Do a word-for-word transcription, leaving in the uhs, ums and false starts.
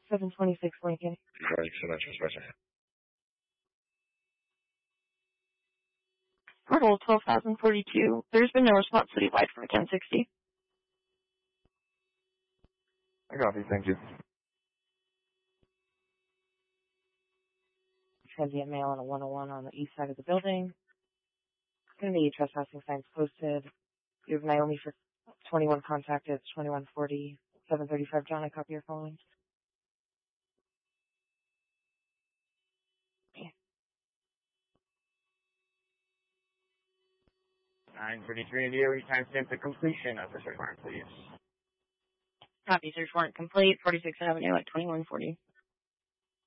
seven twenty-six Lincoln. Right, so that's special. Portal twelve thousand forty-two. There's been no response citywide for ten sixty. I copy, thank you. Transient mail on a one oh one on the east side of the building. It's going to be trespassing signs posted. You have Naomi for twenty-one contacted, twenty-one forty, seven thirty-five. John, I copy your following. nine thirty-three in the area, timestamp the completion of the search warrant, please. Copy, search warrant complete, forty-sixth Avenue at twenty-one forty.